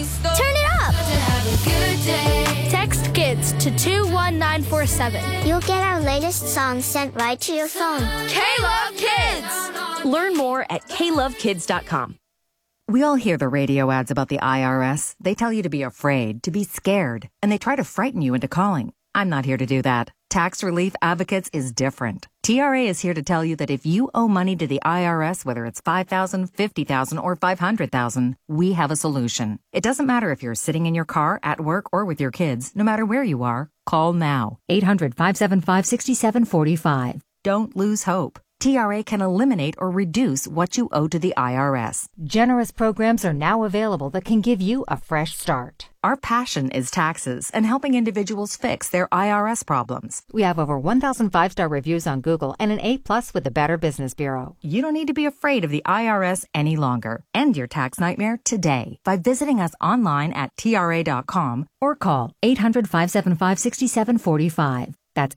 Turn it up! Text KIDS to 21947. You'll get our latest songs sent right to your phone. K-Love Kids! Learn more at klovekids.com. We all hear the radio ads about the IRS. They tell you to be afraid, to be scared, and they try to frighten you into calling. I'm not here to do that. Tax Relief Advocates is different. TRA is here to tell you that if you owe money to the IRS, whether it's $5,000, $50,000, or $500,000, we have a solution. It doesn't matter if you're sitting in your car, at work, or with your kids. No matter where you are, call now. 800-575-6745. Don't lose hope. TRA can eliminate or reduce what you owe to the IRS. Generous programs are now available that can give you a fresh start. Our passion is taxes and helping individuals fix their IRS problems. We have over 1,000 5-star reviews on Google and an A+ with the Better Business Bureau. You don't need to be afraid of the IRS any longer. End your tax nightmare today by visiting us online at TRA.com or call 800-575-6745. That's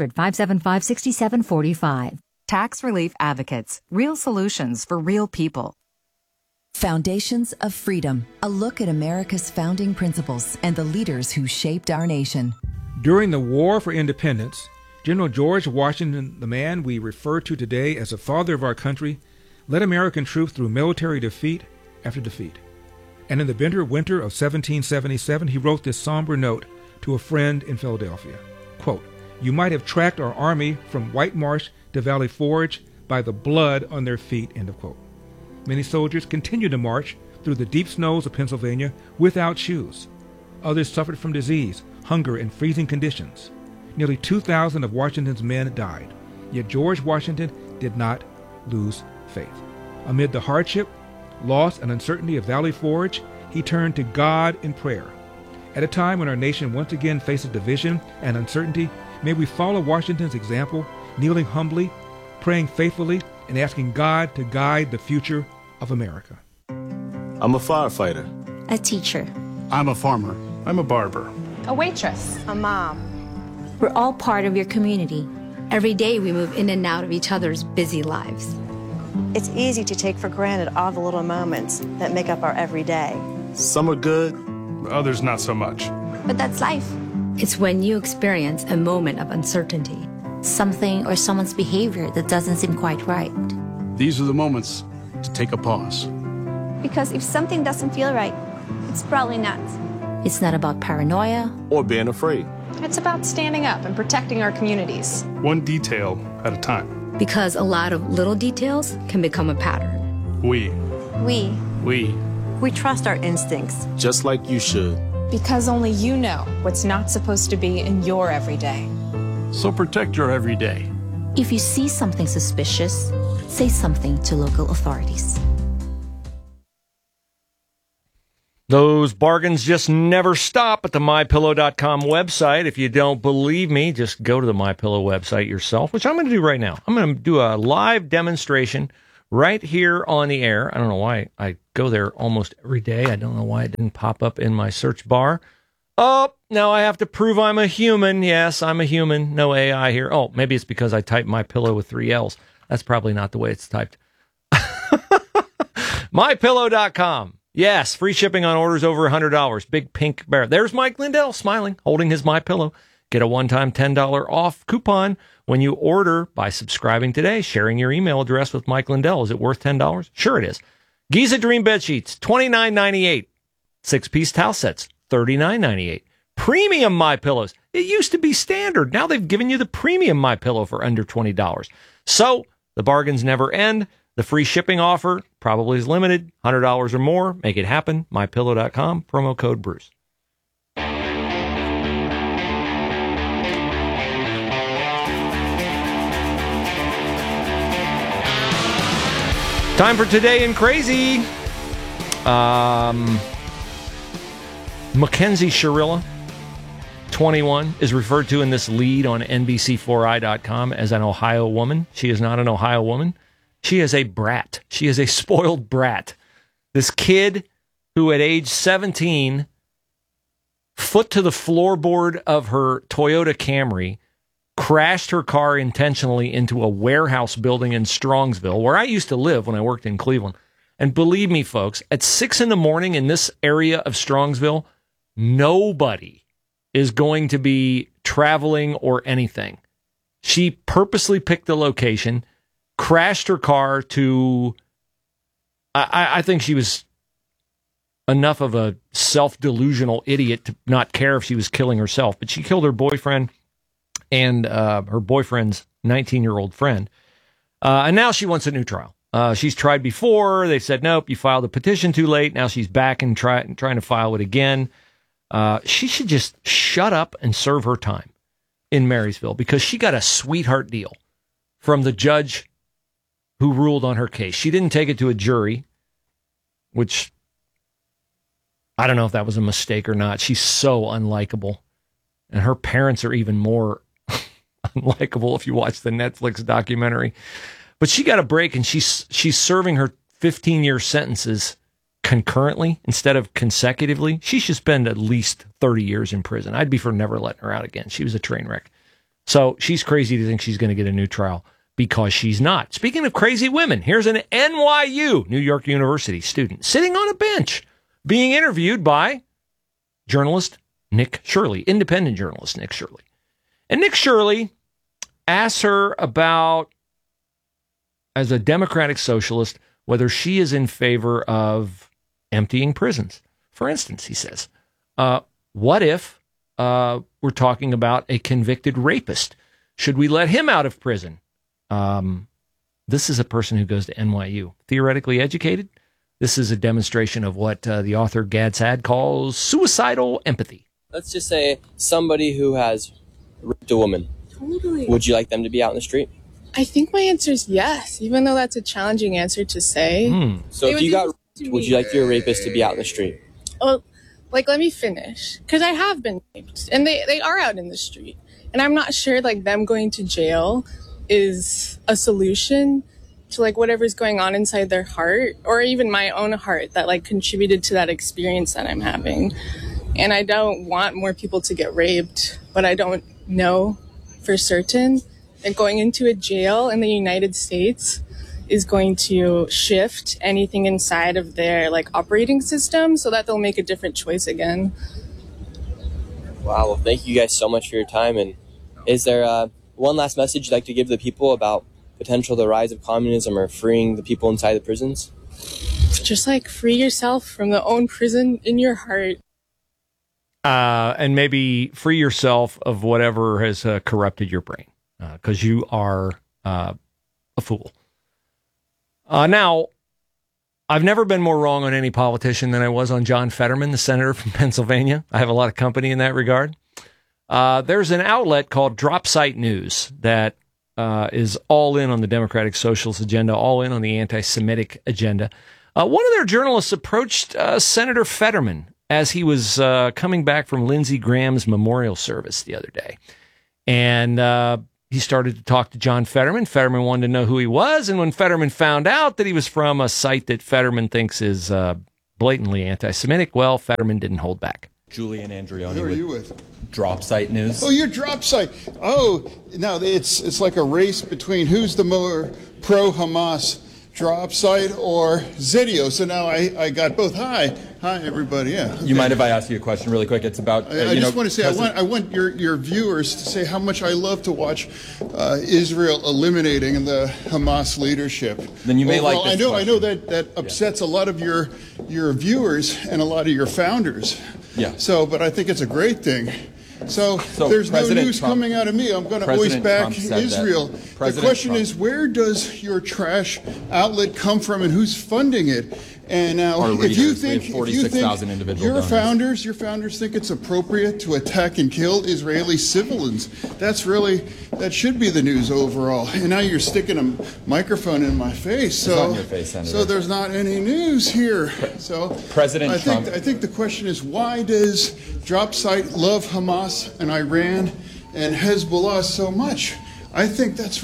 800-575-6745. Tax Relief Advocates. Real solutions for real people. Foundations of Freedom. A look at America's founding principles and the leaders who shaped our nation. During the War for Independence, General George Washington, the man we refer to today as the father of our country, led American troops through military defeat after defeat. And in the bitter winter of 1777, he wrote this somber note to a friend in Philadelphia. Quote, "You might have tracked our army from White Marsh to Valley Forge by the blood on their feet," end of quote. Many soldiers continued to march through the deep snows of Pennsylvania without shoes. Others suffered from disease, hunger, and freezing conditions. Nearly 2,000 of Washington's men died. Yet George Washington did not lose faith. Amid the hardship, loss, and uncertainty of Valley Forge, he turned to God in prayer. At a time when our nation once again faces division and uncertainty, may we follow Washington's example, kneeling humbly, praying faithfully, and asking God to guide the future of America. I'm a firefighter. A teacher. I'm a farmer. I'm a barber. A waitress. A mom. We're all part of your community. Every day we move in and out of each other's busy lives. It's easy to take for granted all the little moments that make up our everyday. Some are good, others not so much. But that's life. It's when you experience a moment of uncertainty. Something or someone's behavior that doesn't seem quite right. These are the moments to take a pause. Because if something doesn't feel right, it's probably not. It's not about paranoia or being afraid. It's about standing up and protecting our communities. One detail at a time. Because a lot of little details can become a pattern. We trust our instincts. Just like you should. Because only you know what's not supposed to be in your everyday. So protect your everyday. If you see something suspicious, say something to local authorities. Those bargains just never stop at the MyPillow.com website. If you don't believe me, just go to the MyPillow website yourself, which I'm going to do right now. I'm going to do a live demonstration right here on the air. I don't know why I go there almost every day. I don't know why it didn't pop up in my search bar. Oh, now I have to prove I'm a human. Yes, I'm a human. No AI here. Oh, maybe it's because I typed MyPillow with 3 L's. That's probably not the way it's typed. MyPillow.com. Yes, free shipping on orders over $100. Big pink bear. There's Mike Lindell smiling, holding his MyPillow. Get a one-time $10 off coupon when you order by subscribing today, sharing your email address with Mike Lindell. Is it worth $10? Sure it is. Giza Dream Bed Sheets, $29.98. 6-piece towel sets, $39.98. Premium MyPillows. It used to be standard. Now they've given you the premium MyPillow for under $20. So the bargains never end. The free shipping offer probably is limited. $100 or more. Make it happen. MyPillow.com. Promo code Bruce. Time for Today in Crazy. Mackenzie Shirilla, 21, is referred to in this lead on NBC4i.com as an Ohio woman. She is not an Ohio woman. She is a brat. She is a spoiled brat. This kid who at age 17, foot to the floorboard of her Toyota Camry, crashed her car intentionally into a warehouse building in Strongsville, where I used to live when I worked in Cleveland. And believe me, folks, at 6 a.m. in this area of Strongsville, nobody is going to be traveling or anything. She purposely picked the location, crashed her car to... I think she was enough of a self-delusional idiot to not care if she was killing herself, but she killed her boyfriend and her boyfriend's 19-year-old friend. And now she wants a new trial. She's tried before. They said, nope, you filed a petition too late. Now she's back and trying to file it again. She should just shut up and serve her time in Marysville because she got a sweetheart deal from the judge who ruled on her case. She didn't take it to a jury, which I don't know if that was a mistake or not. She's so unlikable. And her parents are even more unlikable if you watch the Netflix documentary. But she got a break, and she's serving her 15-year sentences concurrently instead of consecutively. She should spend at least 30 years in prison. I'd be for never letting her out again. She was a train wreck. So she's crazy to think she's going to get a new trial because she's not. Speaking of crazy women, here's an NYU, New York University student, sitting on a bench being interviewed by journalist Nick Shirley, independent journalist Nick Shirley. And Nick Shirley asks her about, as a democratic socialist, whether she is in favor of emptying prisons. For instance, he says, what if we're talking about a convicted rapist? Should we let him out of prison? This is a person who goes to NYU, theoretically educated. This is a demonstration of what the author Gad Saad calls suicidal empathy. Let's just say somebody who has raped a woman. Totally. Would you like them to be out in the street? I think my answer is yes, even though that's a challenging answer to say. So if you got raped, would you like your rapist to be out in the street? Well, let me finish. Because I have been raped, and they are out in the street. And I'm not sure, them going to jail is a solution to, whatever's going on inside their heart, or even my own heart that, contributed to that experience that I'm having. And I don't want more people to get raped, but I don't know for certain that going into a jail in the United States is going to shift anything inside of their operating system so that they'll make a different choice again. Wow, well, thank you guys so much for your time. And is there one last message you'd like to give the people about potential the rise of communism or freeing the people inside the prisons? Just free yourself from the own prison in your heart. And maybe free yourself of whatever has corrupted your brain. Because you are a fool. Now, I've never been more wrong on any politician than I was on John Fetterman, the senator from Pennsylvania. I have a lot of company in that regard. There's an outlet called Drop Site News that is all in on the Democratic Socialist agenda, all in on the anti-Semitic agenda. One of their journalists approached Senator Fetterman as he was coming back from Lindsey Graham's memorial service the other day. And he started to talk to John Fetterman. Fetterman wanted to know who he was. And when Fetterman found out that he was from a site that Fetterman thinks is blatantly anti-Semitic, well, Fetterman didn't hold back. Julian Andreoni. Who are you with? Drop Site News. Oh, you're Drop Site. Oh, no, it's like a race between who's the more pro-Hamas, Drop Site or Zidio. So now I got both. Hi, everybody. Yeah. Okay. You mind if I ask you a question really quick? It's about. I just want to say I want your viewers to say how much I love to watch Israel eliminating the Hamas leadership. Then you may like this I know that upsets a lot of your viewers and a lot of your founders. Yeah. So, but I think it's a great thing. So there's President no news Trump, coming out of me. I'm going to always back Israel. The question Trump, is, where does your trash outlet come from, and who's funding it? And now, if you think your founders think it's appropriate to attack and kill Israeli civilians, that should be the news overall. And now you're sticking a microphone in my face. So, it's on your face, Senator. So there's not any news here. So President Trump. I think the question is, why does Drop Site love Hamas and Iran and Hezbollah so much? I think that's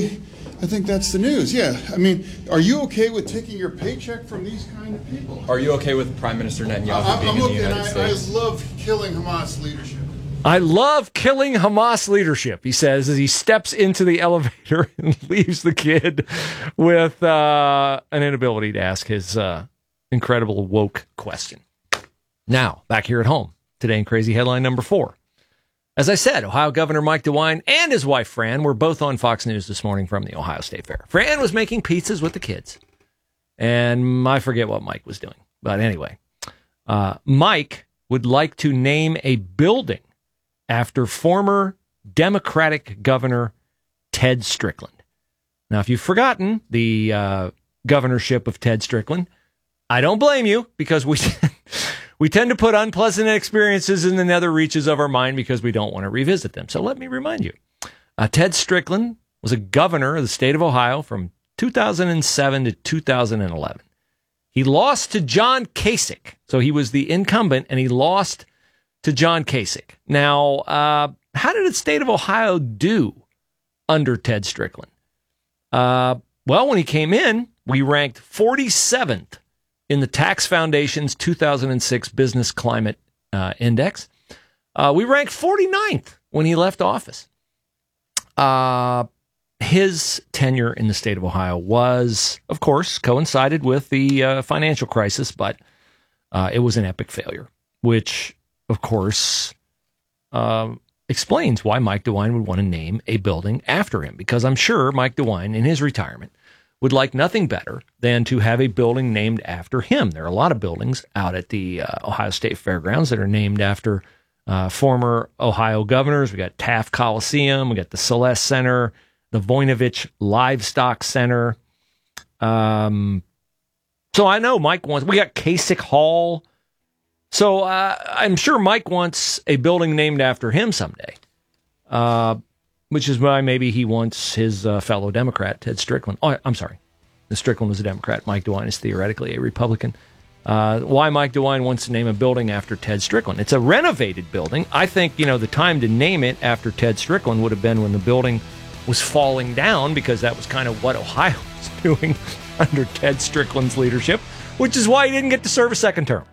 the news. Yeah. I mean, are you okay with taking your paycheck from these kind of people? Are you okay with Prime Minister Netanyahu being in the United States? I love killing Hamas leadership. I love killing Hamas leadership, he says, as he steps into the elevator and leaves the kid with an inability to ask his incredible woke question. Now, back here at home, today in crazy headline number 4. As I said, Ohio Governor Mike DeWine and his wife Fran were both on Fox News this morning from the Ohio State Fair. Fran was making pizzas with the kids, and I forget what Mike was doing. But anyway, Mike would like to name a building after former Democratic Governor Ted Strickland. Now, if you've forgotten the governorship of Ted Strickland, I don't blame you, because we tend to put unpleasant experiences in the nether reaches of our mind because we don't want to revisit them. So let me remind you. Ted Strickland was a governor of the state of Ohio from 2007 to 2011. He lost to John Kasich. So he was the incumbent, and he lost to John Kasich. Now, how did the state of Ohio do under Ted Strickland? Well, when he came in, we ranked 47th in the Tax Foundation's 2006 Business Climate Index. We ranked 49th when he left office. His tenure in the state of Ohio was, of course, coincided with the financial crisis, but it was an epic failure, which, of course, explains why Mike DeWine would want to name a building after him, because I'm sure Mike DeWine, in his retirement, would like nothing better than to have a building named after him. There are a lot of buildings out at the Ohio State Fairgrounds that are named after former Ohio governors. We got Taft Coliseum, we got the Celeste Center, the Voinovich Livestock Center. So I know Mike wants, we got Kasich Hall. So I'm sure Mike wants a building named after him someday, which is why maybe he wants his fellow Democrat, Ted Strickland. Oh, I'm sorry. The Strickland was a Democrat. Mike DeWine is theoretically a Republican. Why Mike DeWine wants to name a building after Ted Strickland. It's a renovated building. I think, the time to name it after Ted Strickland would have been when the building was falling down, because that was kind of what Ohio was doing under Ted Strickland's leadership, which is why he didn't get to serve a second term.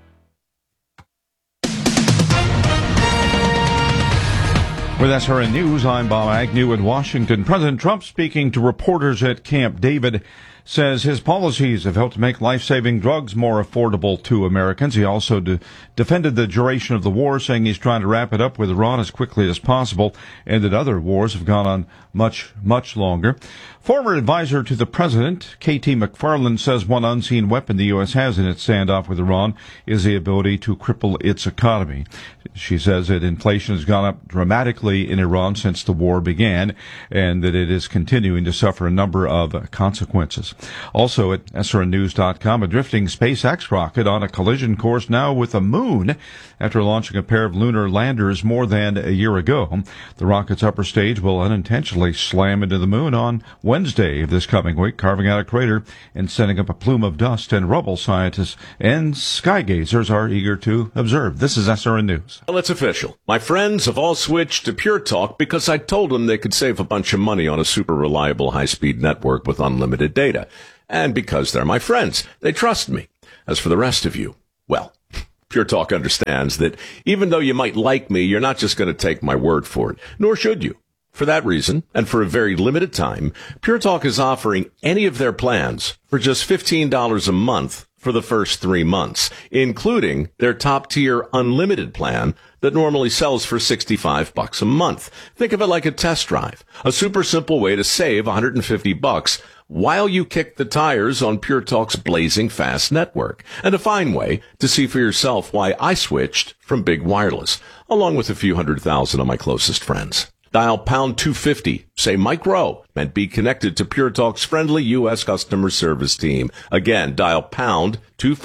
With SRN News, I'm Bob Agnew in Washington. President Trump, speaking to reporters at Camp David, says his policies have helped make life-saving drugs more affordable to Americans. He also defended the duration of the war, saying he's trying to wrap it up with Iran as quickly as possible, and that other wars have gone on much, much longer. Former advisor to the president, K.T. McFarland, says one unseen weapon the U.S. has in its standoff with Iran is the ability to cripple its economy. She says that inflation has gone up dramatically in Iran since the war began, and that it is continuing to suffer a number of consequences. Also at SRNnews.com, a drifting SpaceX rocket on a collision course now with the moon after launching a pair of lunar landers more than a year ago. The rocket's upper stage will unintentionally slam into the moon on Wednesday of this coming week, carving out a crater and sending up a plume of dust and rubble. Scientists and skygazers are eager to observe. This is SRN News. Well, it's official. My friends have all switched to Pure Talk because I told them they could save a bunch of money on a super reliable high-speed network with unlimited data. And because they're my friends, they trust me. As for the rest of you, well, Pure Talk understands that even though you might like me, you're not just going to take my word for it, nor should you. For that reason, and for a very limited time, Pure Talk is offering any of their plans for just $15 a month for the first 3 months, including their top-tier unlimited plan that normally sells for $65 a month. Think of it like a test drive, a super simple way to save $150 while you kick the tires on Pure Talk's blazing fast network, and a fine way to see for yourself why I switched from big wireless, along with a few 100,000 of my closest friends. Dial pound 250, say Mike Rowe, and be connected to Pure Talk's friendly U.S. customer service team. Again, dial pound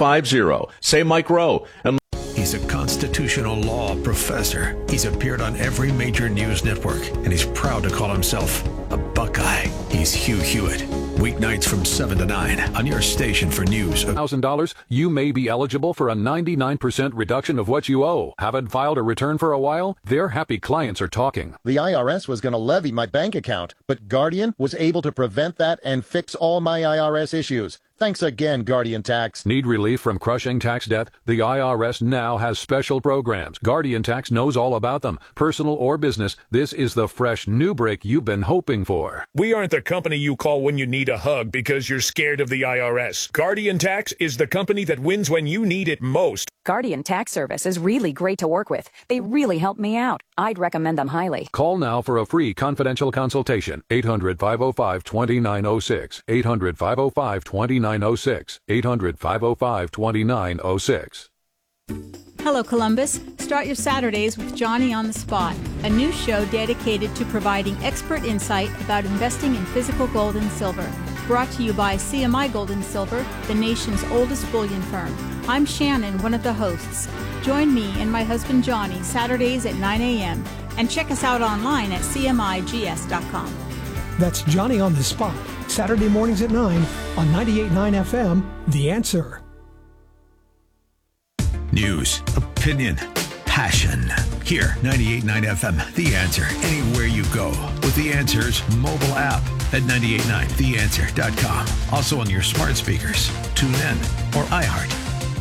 250, say Mike Rowe, and he's a constitutional law professor. He's appeared on every major news network, and he's proud to call himself a Buckeye. He's Hugh Hewitt. Weeknights from 7 to 9 on your station for news. $1,000, you may be eligible for a 99% reduction of what you owe. Haven't filed a return for a while? Their happy clients are talking. The IRS was going to levy my bank account, but Guardian was able to prevent that and fix all my IRS issues. Thanks again, Guardian Tax. Need relief from crushing tax debt? The IRS now has special programs. Guardian Tax knows all about them. Personal or business, this is the fresh new break you've been hoping for. We aren't the company you call when you need a hug because you're scared of the IRS. Guardian Tax is the company that wins when you need it most. Guardian Tax Service is really great to work with. They really helped me out. I'd recommend them highly. Call now for a free confidential consultation. 800-505-2906. 800-505-2906. 800-505-2906. Hello, Columbus. Start your Saturdays with Johnny on the Spot, a new show dedicated to providing expert insight about investing in physical gold and silver. Brought to you by CMI Gold and Silver, the nation's oldest bullion firm. I'm Shannon, one of the hosts. Join me and my husband Johnny Saturdays at 9 a.m. and check us out online at cmigs.com. That's Johnny on the Spot, Saturday mornings at 9 on 98.9 FM, The Answer. News, opinion, passion. Here, 98.9 FM, The Answer. Anywhere you go with The Answer's mobile app at 98.9theanswer.com. Also on your smart speakers, TuneIn, or iHeart.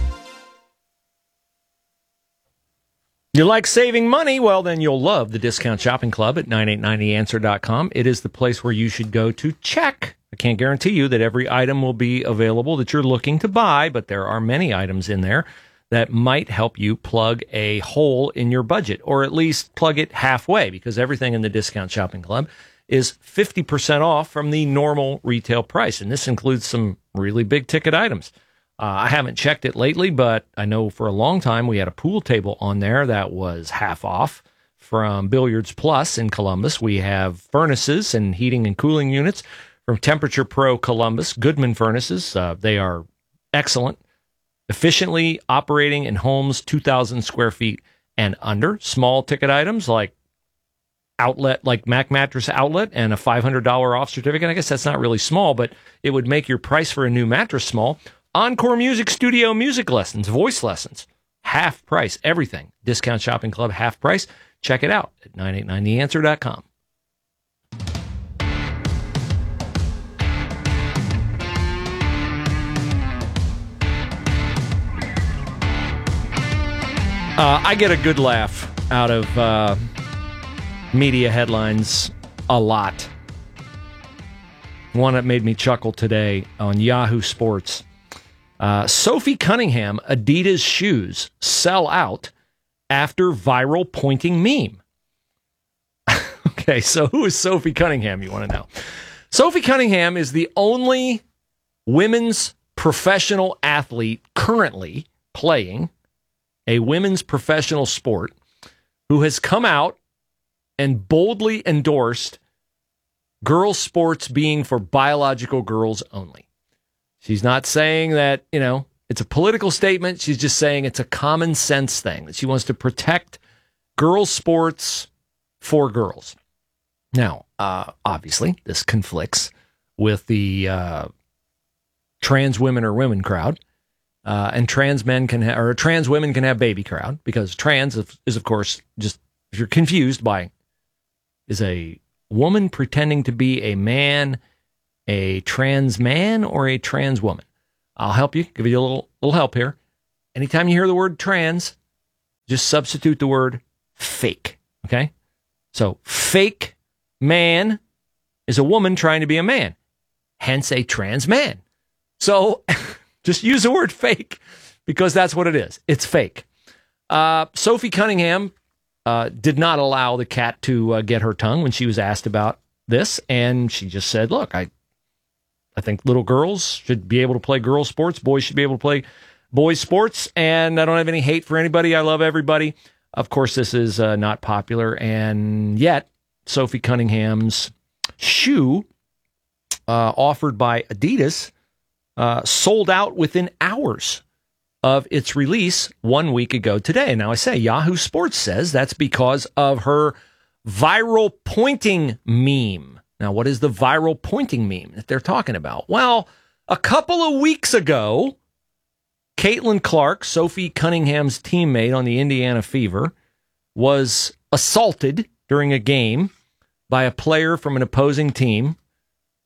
You like saving money? Well, then you'll love the Discount Shopping Club at 989theanswer.com. It is the place where you should go to check. I can't guarantee you that every item will be available that you're looking to buy, but there are many items in there that might help you plug a hole in your budget, or at least plug it halfway, because everything in the Discount Shopping Club is 50% off from the normal retail price, and this includes some really big ticket items. I haven't checked it lately, but I know for a long time we had a pool table on there that was half off from Billiards Plus in Columbus. We have furnaces and heating and cooling units from Temperature Pro Columbus, Goodman Furnaces. They are excellent, efficiently operating in homes 2,000 square feet and under. Small ticket items like outlet, like Mac Mattress Outlet and a $500 off certificate. I guess that's not really small, but it would make your price for a new mattress small. Encore Music Studio music lessons, voice lessons, half price, everything. Discount Shopping Club, half price. Check it out at 989theanswer.com. I get a good laugh out of media headlines a lot. One that made me chuckle today on Yahoo Sports. Sophie Cunningham, Adidas shoes sell out after viral pointing meme. Okay, so who is Sophie Cunningham, you want to know? Sophie Cunningham is the only women's professional athlete currently playing a women's professional sport who has come out and boldly endorsed girls' sports being for biological girls only. She's not saying that, it's a political statement. She's just saying it's a common sense thing, that she wants to protect girls' sports for girls. Now, obviously, this conflicts with the trans women or women crowd. And trans men trans women can have baby crowd, because trans is, of course, just, if you're confused by, is a woman pretending to be a man, a trans man, or a trans woman. I'll help you, give you a little help here. Anytime you hear the word trans, just substitute the word fake, okay? So fake man is a woman trying to be a man, hence a trans man. So just use the word fake, because that's what it is. It's fake. Sophie Cunningham did not allow the cat to get her tongue when she was asked about this, and she just said, look, I think little girls should be able to play girls' sports. Boys should be able to play boys' sports, and I don't have any hate for anybody. I love everybody. Of course, this is not popular, and yet Sophie Cunningham's shoe offered by Adidas sold out within hours of its release 1 week ago today. Now, I say Yahoo Sports says that's because of her viral pointing meme. Now, what is the viral pointing meme that they're talking about? Well, a couple of weeks ago, Caitlin Clark, Sophie Cunningham's teammate on the Indiana Fever, was assaulted during a game by a player from an opposing team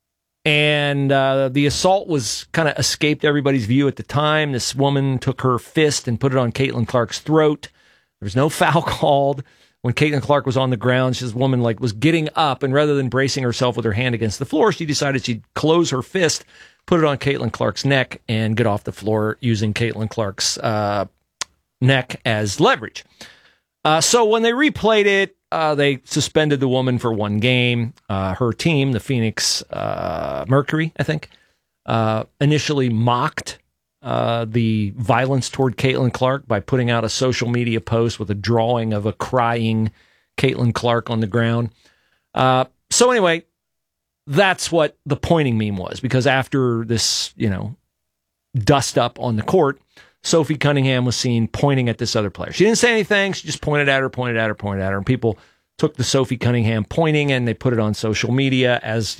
And the assault was kind of escaped everybody's view at the time. This woman took her fist and put it on Caitlin Clark's throat. There was no foul called. When Caitlin Clark was on the ground, this woman was getting up, and rather than bracing herself with her hand against the floor, she decided she'd close her fist, put it on Caitlin Clark's neck, and get off the floor using Caitlin Clark's neck as leverage. So when they replayed it, they suspended the woman for 1 game. Her team, the Phoenix Mercury, I think, initially mocked the violence toward Caitlin Clark by putting out a social media post with a drawing of a crying Caitlin Clark on the ground. So anyway, that's what the pointing meme was, because after this, dust up on the court, Sophie Cunningham was seen pointing at this other player. She didn't say anything. She just pointed at her, and people took the Sophie Cunningham pointing and they put it on social media as,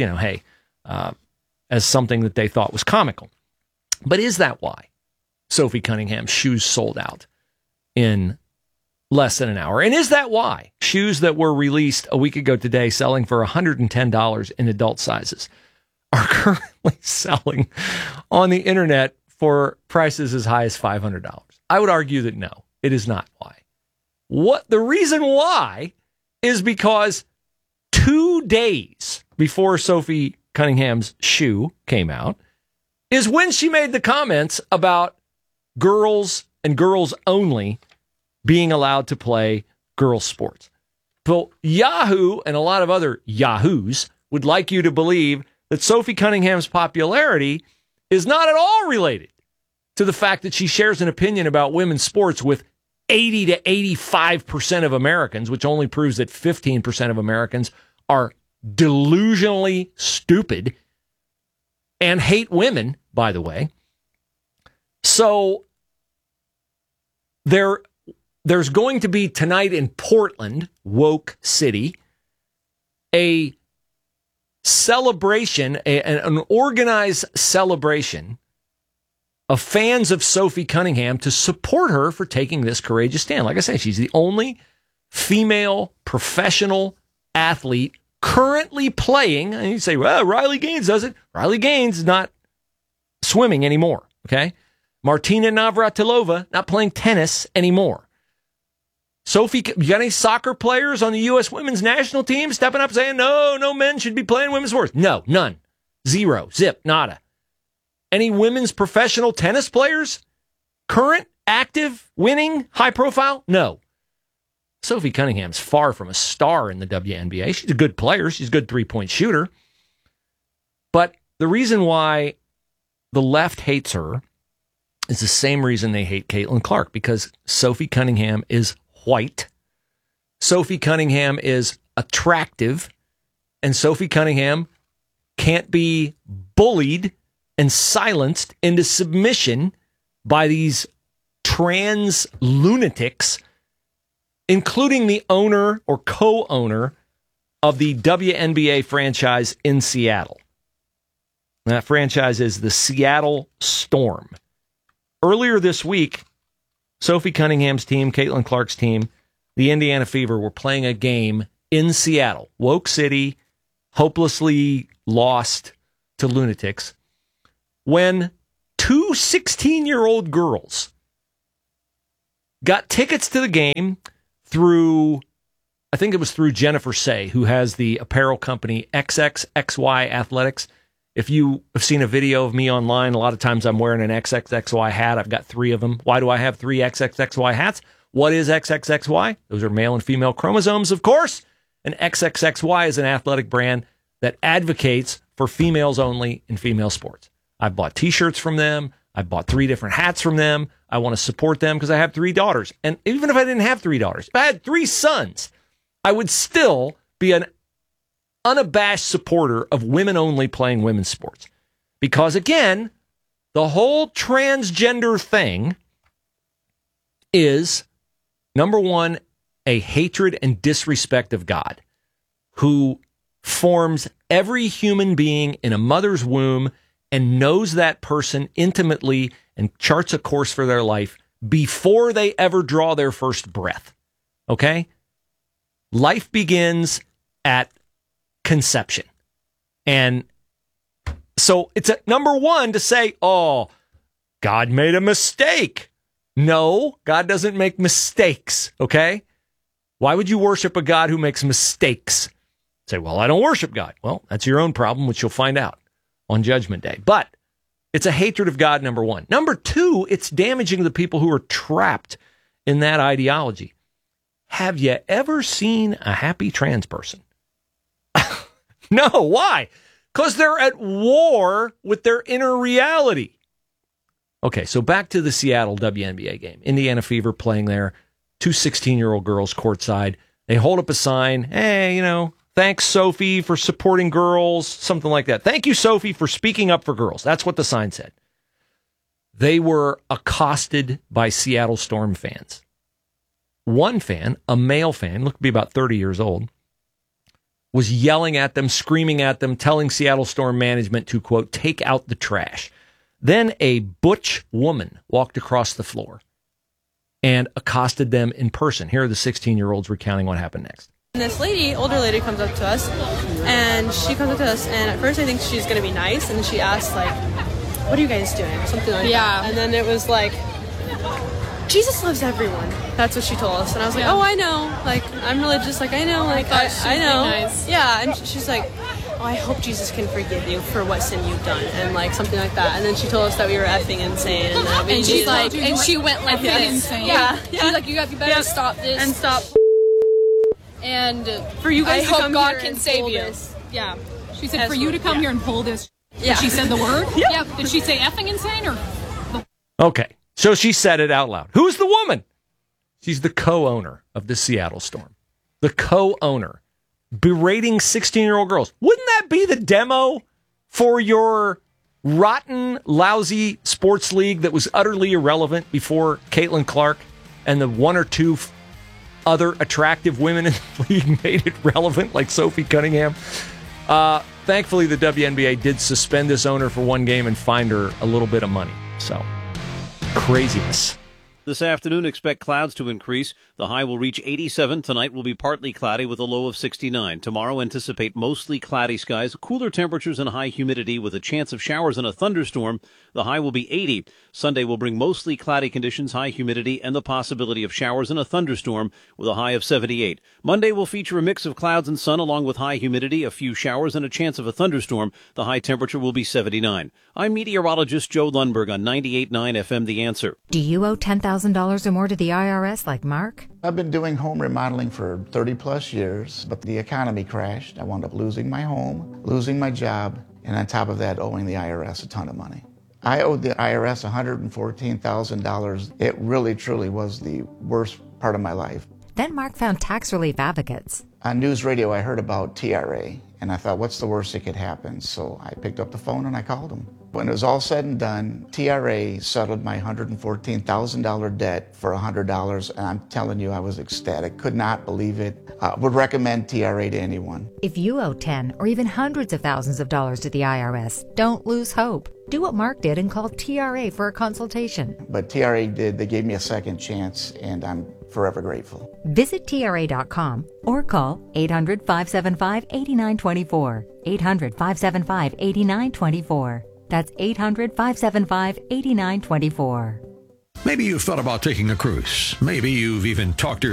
as something that they thought was comical. But is that why Sophie Cunningham's shoes sold out in less than an hour? And is that why shoes that were released a week ago today, selling for $110 in adult sizes, are currently selling on the internet for prices as high as $500? I would argue that no, it is not why. What the reason why is because 2 days before Sophie Cunningham's shoe came out is when she made the comments about girls and girls only being allowed to play girls' sports. But Yahoo and a lot of other Yahoos would like you to believe that Sophie Cunningham's popularity is not at all related to the fact that she shares an opinion about women's sports with 80 to 85% of Americans, which only proves that 15% of Americans are delusionally stupid and hate women, by the way. So there's going to be tonight in Portland, Woke City, a celebration, an organized celebration of fans of Sophie Cunningham to support her for taking this courageous stand. Like I say, she's the only female professional athlete currently playing. And you say, well, Riley Gaines does it. Riley Gaines is not swimming anymore, okay? Martina Navratilova not playing tennis anymore. Sophie, you got any soccer players on the U.S. women's national team stepping up saying, no men should be playing women's sports? No, none. Zero. Zip. Nada. Any women's professional tennis players? Current, active, winning, high profile? No. Sophie Cunningham's far from a star in the WNBA. She's a good player. She's a good three-point shooter. But the reason why the left hates her is the same reason they hate Caitlin Clark, because Sophie Cunningham is white. Sophie Cunningham is attractive. And Sophie Cunningham can't be bullied and silenced into submission by these trans lunatics, including the owner or co-owner of the WNBA franchise in Seattle. That franchise is the Seattle Storm. Earlier this week, Sophie Cunningham's team, Caitlin Clark's team, the Indiana Fever, were playing a game in Seattle, Woke City, hopelessly lost to lunatics, when two 16-year-old girls got tickets to the game through, I think it was through Jennifer Say, who has the apparel company XXXY Athletics. If you have seen a video of me online, a lot of times I'm wearing an XXXY hat. I've got 3 of them. Why do I have 3 XXXY hats? What is XXXY? Those are male and female chromosomes, of course. And XXXY is an athletic brand that advocates for females only in female sports. I've bought T-shirts from them. I bought 3 different hats from them. I want to support them because I have 3 daughters. And even if I didn't have 3 daughters, if I had 3 sons, I would still be an unabashed supporter of women only playing women's sports. Because again, the whole transgender thing is, number one, a hatred and disrespect of God, who forms every human being in a mother's womb and knows that person intimately and charts a course for their life before they ever draw their first breath. Okay? Life begins at conception. And So it's number one to say, oh, God made a mistake. No, God doesn't make mistakes, okay? Why would you worship a God who makes mistakes? Say, well, I don't worship God. Well, that's your own problem, which you'll find out on Judgment Day. But it's a hatred of God, number one. Number two, it's damaging to the people who are trapped in that ideology. Have you ever seen a happy trans person? No, why? Because they're at war with their inner reality. Okay, so back to the Seattle WNBA game. Indiana Fever playing there. 2 16-year-old girls courtside. They hold up a sign. Hey, thanks, Sophie, for supporting girls. Something like that. Thank you, Sophie, for speaking up for girls. That's what the sign said. They were accosted by Seattle Storm fans. One fan, a male fan, looked to be about 30 years old, was yelling at them, screaming at them, telling Seattle Storm management to, quote, take out the trash. Then a butch woman walked across the floor and accosted them in person. Here are the 16-year-olds recounting what happened next. And this older lady comes up to us, and at first I think she's going to be nice, and then she asks, like, what are you guys doing? Something like that. And then it was like, Jesus loves everyone. That's what she told us. And I was like, oh, I know. Like, I'm religious. Like, I know. Like, I know. Nice. Yeah. And she's like, oh, I hope Jesus can forgive you for what sin you've done. And, like, something like that. And then she told us that we were effing insane. And she's like, and she went like this. Insane. Yeah. She's like, you better stop this. And stop. And for you guys to come God can save you. This. Yeah. She said, for you to come here and pull this. Yeah. Did she said the word? Yeah. Did she say effing insane or? Okay. So she said it out loud. Who's the woman? She's the co-owner of the Seattle Storm. The co-owner. Berating 16-year-old girls. Wouldn't that be the demo for your rotten, lousy sports league that was utterly irrelevant before Caitlin Clark and the one or two other attractive women in the league made it relevant, like Sophie Cunningham? Thankfully, the WNBA did suspend this owner for one game and find her a little bit of money. So, craziness. This afternoon, expect clouds to increase. The high will reach 87. Tonight will be partly cloudy with a low of 69. Tomorrow, anticipate mostly cloudy skies, cooler temperatures and high humidity with a chance of showers and a thunderstorm. The high will be 80. Sunday will bring mostly cloudy conditions, high humidity, and the possibility of showers and a thunderstorm with a high of 78. Monday will feature a mix of clouds and sun along with high humidity, a few showers, and a chance of a thunderstorm. The high temperature will be 79. I'm meteorologist Joe Lundberg on 98.9 FM The Answer. Do you owe $10,000 or more to the IRS like Mark? I've been doing home remodeling for 30 plus years, but the economy crashed. I wound up losing my home, losing my job, and on top of that, owing the IRS a ton of money. I owed the IRS $114,000. It really, truly was the worst part of my life. Then Mark found tax relief advocates. On news radio, I heard about TRA, and I thought, what's the worst that could happen? So I picked up the phone and I called them. When it was all said and done, TRA settled my $114,000 debt for $100, and I'm telling you, I was ecstatic. Could not believe it. Would recommend TRA to anyone. If you owe 10 or even hundreds of thousands of dollars to the IRS, don't lose hope. Do what Mark did and call TRA for a consultation. But TRA did. They gave me a second chance, and I'm forever grateful. Visit TRA.com or call 800-575-8924. 800-575-8924. That's 800-575-8924. Maybe you've thought about taking a cruise. Maybe you've even talked to